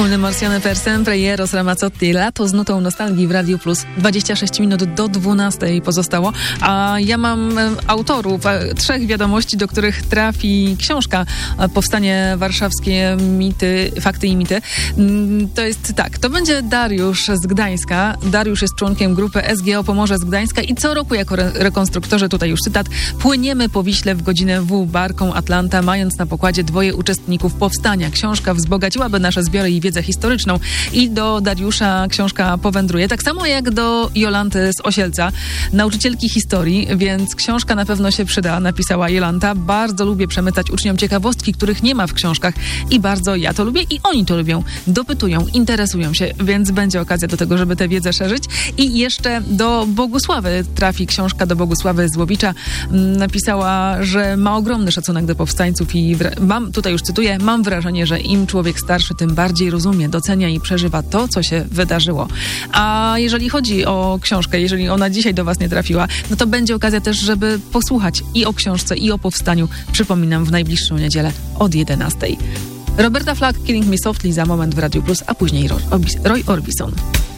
Un marciane per sempre i Eros Ramazzotti. Lato z nutą nostalgii w Radiu Plus. 26 minut do 12 pozostało, a ja mam autorów 3 wiadomości, do których trafi książka Powstanie Warszawskie, mity, fakty i mity. To jest tak, to będzie Dariusz z Gdańska. Dariusz jest członkiem grupy SGO Pomorze z Gdańska i co roku jako rekonstruktorzy, tutaj już cytat, płyniemy po Wiśle w godzinę W barką Atlanta, mając na pokładzie 2 uczestników powstania. Książka wzbogaciłaby nasze zbiory i wiedzę historyczną i do Dariusza książka powędruje, tak samo jak do Jolanty z Osielca, nauczycielki historii, więc książka na pewno się przyda, napisała Jolanta. Bardzo lubię przemycać uczniom ciekawostki, których nie ma w książkach i bardzo ja to lubię i oni to lubią. Dopytują, interesują się, więc będzie okazja do tego, żeby tę wiedzę szerzyć. I jeszcze do Bogusławy trafi książka, do Bogusławy Złowicza. Napisała, że ma ogromny szacunek do powstańców i tutaj już cytuję, mam wrażenie, że im człowiek starszy, tym bardziej rozumie, docenia i przeżywa to, co się wydarzyło. A jeżeli chodzi o książkę, jeżeli ona dzisiaj do was nie trafiła, no to będzie okazja też, żeby posłuchać i o książce, i o powstaniu. Przypominam, w najbliższą niedzielę od 11. Roberta Flack, Killing Me Softly za moment w Radiu Plus, a później Roy Orbison.